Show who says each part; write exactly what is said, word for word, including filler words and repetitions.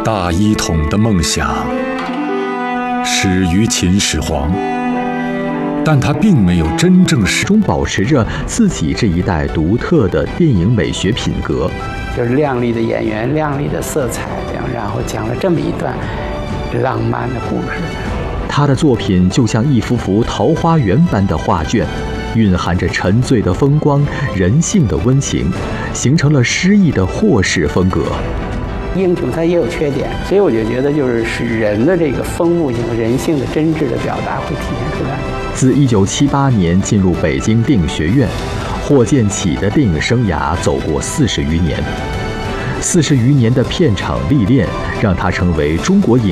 Speaker 1: 大一统的梦想始于秦始皇，但他并没有真正始
Speaker 2: 终保持着自己这一代独特的电影美学品格，
Speaker 3: 就是亮丽的演员、亮丽的色彩，然后讲了这么一段浪漫的故事。
Speaker 2: 他的作品就像一幅幅桃花源般的画卷，蕴含着沉醉的风光、人性的温情，形成了诗意的霍氏风格。
Speaker 3: 英雄他也有缺点，所以我就觉得就是使人的这个丰富性、人性的真挚的表达会体现出来。
Speaker 2: 自一九七八年进入北京电影学院，霍建起的电影生涯走过四十余年，四十余年的片场历练，让他成为中国影